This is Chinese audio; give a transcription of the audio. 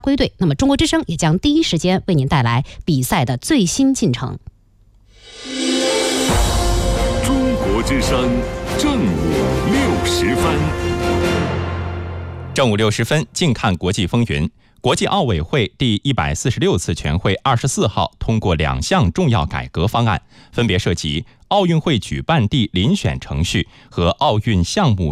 归队。那么中国之声也将第一时间为您带来比赛的最新进程。 中国之声正午60分。 正午60分，静看国际风云。国际奥委会第146次全会24号通过2项重要改革方案，分别涉及奥运会举办地遴选程序和奥运项目